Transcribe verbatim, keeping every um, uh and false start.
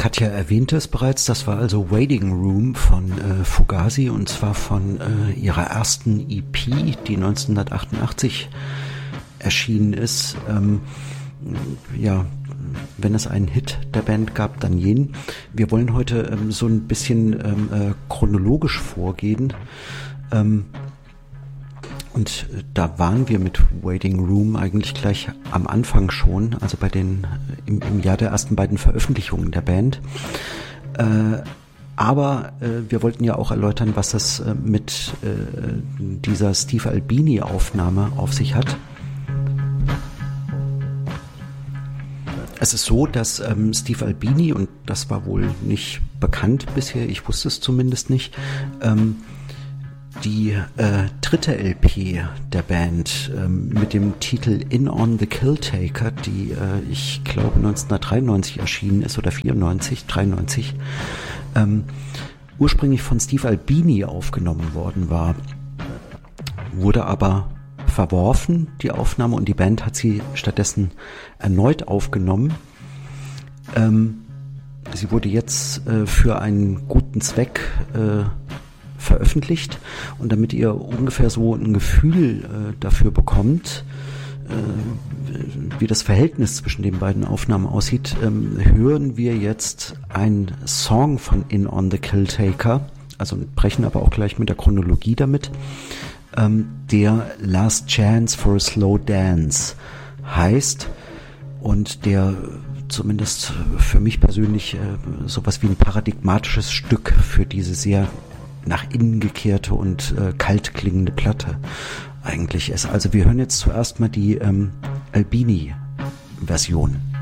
Katja erwähnte es bereits, das war also Waiting Room von äh, Fugazi, und zwar von äh, ihrer ersten E P, die neunzehnhundertachtundachtzig erschienen ist. Ähm, ja, wenn es einen Hit der Band gab, dann jenen. Wir wollen heute ähm, so ein bisschen ähm, äh, chronologisch vorgehen. Ähm, und äh, da waren wir mit Waiting Room eigentlich gleich am Anfang schon, also bei den äh, im, im Jahr der ersten beiden Veröffentlichungen der Band. Äh, aber äh, wir wollten ja auch erläutern, was es äh, mit äh, dieser Steve Albini-Aufnahme auf sich hat. Es ist so, dass ähm, Steve Albini, und das war wohl nicht bekannt bisher, ich wusste es zumindest nicht, ähm, die äh, dritte L P der Band ähm, mit dem Titel In on the Killtaker, die äh, ich glaube neunzehnhundertdreiundneunzig erschienen ist oder vierundneunzig, dreiundneunzig, ähm, ursprünglich von Steve Albini aufgenommen worden war, wurde aber verworfen, die Aufnahme, und die Band hat sie stattdessen erneut aufgenommen. Ähm, sie wurde jetzt äh, für einen guten Zweck äh, veröffentlicht, und damit ihr ungefähr so ein Gefühl äh, dafür bekommt, äh, wie das Verhältnis zwischen den beiden Aufnahmen aussieht, ähm, hören wir jetzt einen Song von In on the Killtaker, also brechen aber auch gleich mit der Chronologie damit, ähm, der Last Chance for a Slow Dance heißt und der zumindest für mich persönlich äh, sowas wie ein paradigmatisches Stück für diese sehr nach innen gekehrte und äh, kalt klingende Platte eigentlich ist. Also wir hören jetzt zuerst mal die ähm, Albini-Version.